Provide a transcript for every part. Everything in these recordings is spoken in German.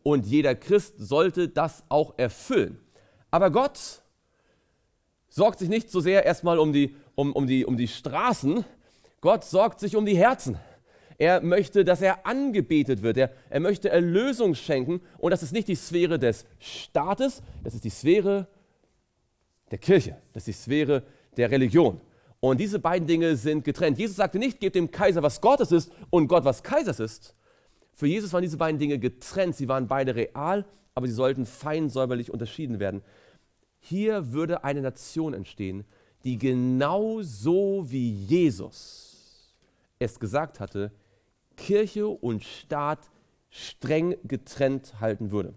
und jeder Christ sollte das auch erfüllen. Aber Gott sorgt sich nicht so sehr erstmal um die Straßen, Gott sorgt sich um die Herzen. Er möchte, dass er angebetet wird. Er möchte Erlösung schenken. Und das ist nicht die Sphäre des Staates, das ist die Sphäre der Kirche, das ist die Sphäre der Religion. Und diese beiden Dinge sind getrennt. Jesus sagte nicht, gebt dem Kaiser, was Gottes ist und Gott, was Kaisers ist. Für Jesus waren diese beiden Dinge getrennt. Sie waren beide real, aber sie sollten fein säuberlich unterschieden werden. Hier würde eine Nation entstehen, die genauso wie Jesus es gesagt hatte, Kirche und Staat streng getrennt halten würde.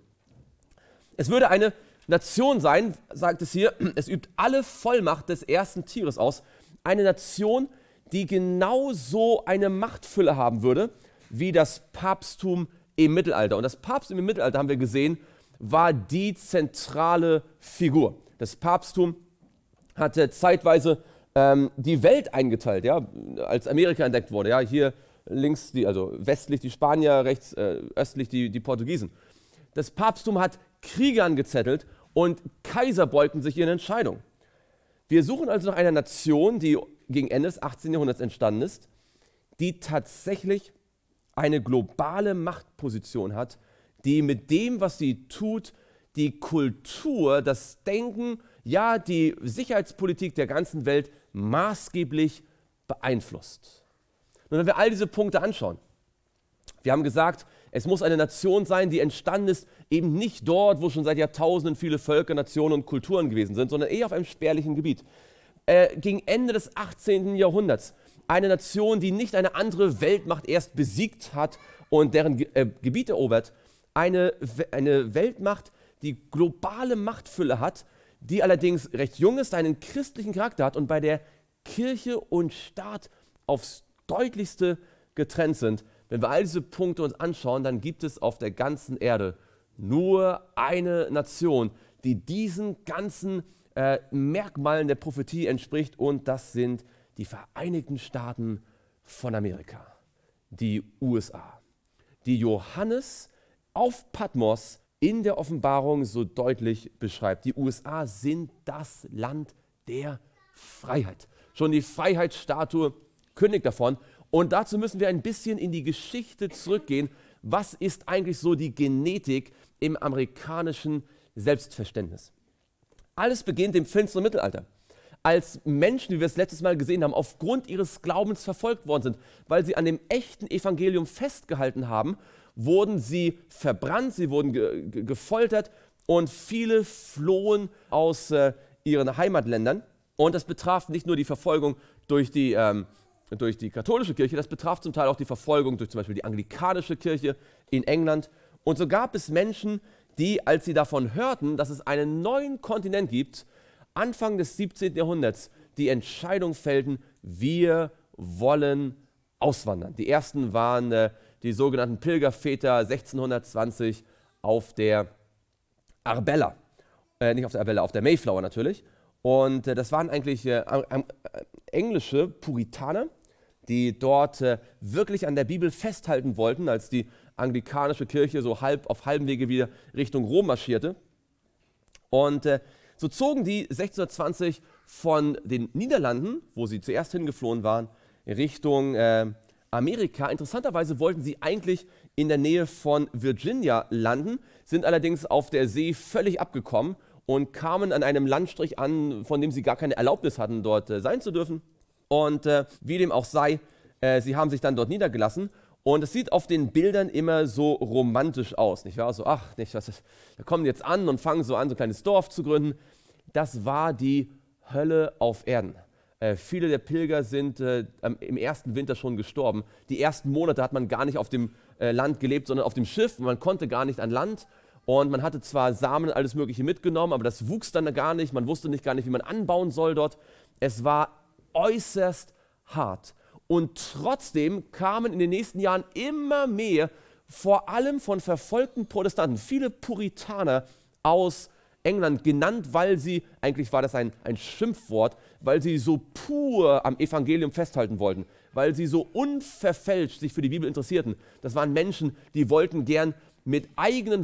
Es würde eine Nation sein, sagt es hier, es übt alle Vollmacht des ersten Tieres aus. Eine Nation, die genauso eine Machtfülle haben würde, wie das Papsttum im Mittelalter. Und das Papsttum im Mittelalter, haben wir gesehen, war die zentrale Figur. Das Papsttum hatte zeitweise die Welt eingeteilt, ja, als Amerika entdeckt wurde. Ja, hier links, also westlich die Spanier, rechts, östlich die Portugiesen. Das Papsttum hat Kriege angezettelt und Kaiser beugten sich ihren Entscheidungen. Wir suchen also nach einer Nation, die gegen Ende des 18. Jahrhunderts entstanden ist, die tatsächlich eine globale Machtposition hat, die mit dem, was sie tut, die Kultur, das Denken, ja, die Sicherheitspolitik der ganzen Welt maßgeblich beeinflusst. Und wenn wir all diese Punkte anschauen, wir haben gesagt, es muss eine Nation sein, die entstanden ist, eben nicht dort, wo schon seit Jahrtausenden viele Völker, Nationen und Kulturen gewesen sind, sondern eher auf einem spärlichen Gebiet. Gegen Ende des 18. Jahrhunderts eine Nation, die nicht eine andere Weltmacht erst besiegt hat und deren Gebiet erobert, eine Weltmacht, die globale Machtfülle hat, die allerdings recht jung ist, einen christlichen Charakter hat und bei der Kirche und Staat aufs deutlichste getrennt sind. Wenn wir all diese Punkte uns anschauen, dann gibt es auf der ganzen Erde nur eine Nation, die diesen ganzen Merkmalen der Prophetie entspricht, und das sind die Vereinigten Staaten von Amerika, die USA, die Johannes auf Patmos in der Offenbarung so deutlich beschreibt. Die USA sind das Land der Freiheit. Schon die Freiheitsstatue kündigt davon. Und dazu müssen wir ein bisschen in die Geschichte zurückgehen. Was ist eigentlich so die Genetik im amerikanischen Selbstverständnis? Alles beginnt im finsteren Mittelalter, als Menschen, wie wir es letztes Mal gesehen haben, aufgrund ihres Glaubens verfolgt worden sind, weil sie an dem echten Evangelium festgehalten haben, wurden sie verbrannt, sie wurden gefoltert und viele flohen aus ihren Heimatländern. Und das betraf nicht nur die Verfolgung durch die katholische Kirche, das betraf zum Teil auch die Verfolgung durch zum Beispiel die anglikanische Kirche in England. Und so gab es Menschen, die, als sie davon hörten, dass es einen neuen Kontinent gibt, Anfang des 17. Jahrhunderts die Entscheidung fällten, wir wollen auswandern. Die ersten waren die sogenannten Pilgerväter 1620 auf der Arbella, nicht auf der Arbella, auf der Mayflower natürlich. Und das waren eigentlich englische Puritaner, die dort wirklich an der Bibel festhalten wollten, als die anglikanische Kirche so auf halbem Wege wieder Richtung Rom marschierte. Und so zogen die 1620 von den Niederlanden, wo sie zuerst hingeflohen waren, Richtung Amerika. Interessanterweise wollten sie eigentlich in der Nähe von Virginia landen, sind allerdings auf der See völlig abgekommen und kamen an einem Landstrich an, von dem sie gar keine Erlaubnis hatten, dort sein zu dürfen. Und wie dem auch sei, sie haben sich dann dort niedergelassen. Und es sieht auf den Bildern immer so romantisch aus, nicht wahr? So, ach, nicht, was ist, da kommen die jetzt an und fangen so an, so ein kleines Dorf zu gründen. Das war die Hölle auf Erden. Viele der Pilger sind im ersten Winter schon gestorben. Die ersten Monate hat man gar nicht auf dem Land gelebt, sondern auf dem Schiff. Man konnte gar nicht an Land. Und man hatte zwar Samen und alles Mögliche mitgenommen, aber das wuchs dann gar nicht. Man wusste gar nicht, wie man anbauen soll dort. Es war äußerst hart. Und trotzdem kamen in den nächsten Jahren immer mehr, vor allem von verfolgten Protestanten, viele Puritaner aus England, genannt, weil sie, eigentlich war das ein Schimpfwort, weil sie so pur am Evangelium festhalten wollten, weil sie so unverfälscht sich für die Bibel interessierten. Das waren Menschen, die wollten gern mit eigenen